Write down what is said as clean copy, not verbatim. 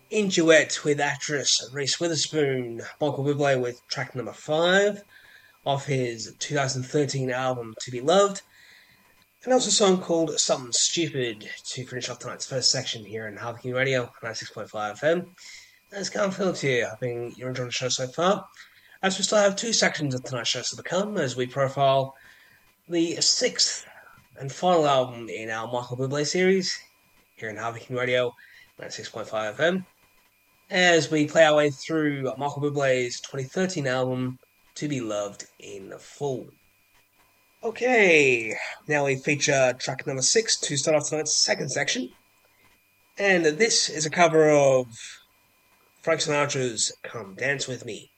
in duet with actress Reese Witherspoon, Michael Bublé with track number 5 off his 2013 album To Be Loved, and also a song called Something Stupid to finish off tonight's first section here in Harvey Radio 96.5 FM. As Callum Phillips here, hoping you're enjoying the show so far. As we still have two sections of tonight's show to come as we profile the sixth and final album in our Michael Bublé series here in Harvey Radio 96.5 FM. As we play our way through Michael Bublé's 2013 album, To Be Loved in Full. Okay, now we feature track number 6 to start off tonight's second section. And this is a cover of Frank Sinatra's Come Dance With Me.